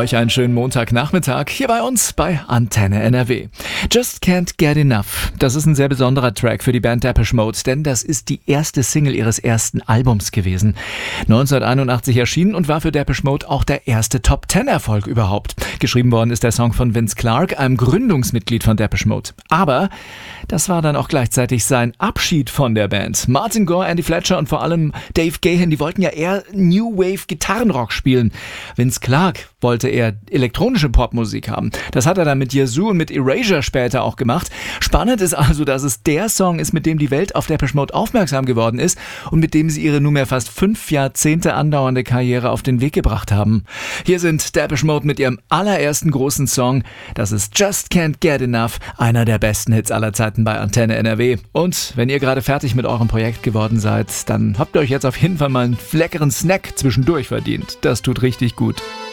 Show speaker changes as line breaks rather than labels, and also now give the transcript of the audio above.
Euch einen schönen Montagnachmittag hier bei uns bei Antenne NRW. Just Can't Get Enough. Das ist ein sehr besonderer Track für die Band Depeche Mode, denn das ist die erste Single ihres ersten Albums gewesen. 1981 erschienen und war für Depeche Mode auch der erste Top-10-Erfolg überhaupt. Geschrieben worden ist der Song von Vince Clarke, einem Gründungsmitglied von Depeche Mode. Aber das war dann auch gleichzeitig sein Abschied von der Band. Martin Gore, Andy Fletcher und vor allem Dave Gahan, die wollten ja eher New Wave Gitarrenrock spielen. Vince Clarke wollte eher elektronische Popmusik haben. Das hat er dann mit Yazoo und mit Erasure später auch gemacht. Spannend ist also, dass es der Song ist, mit dem die Welt auf Depeche Mode aufmerksam geworden ist und mit dem sie ihre nunmehr fast 5 Jahrzehnte andauernde Karriere auf den Weg gebracht haben. Hier sind Depeche Mode mit ihrem allerersten großen Song. Das ist Just Can't Get Enough, einer der besten Hits aller Zeiten bei Antenne NRW. Und wenn ihr gerade fertig mit eurem Projekt geworden seid, dann habt ihr euch jetzt auf jeden Fall mal einen leckeren Snack zwischendurch verdient. Das tut richtig gut.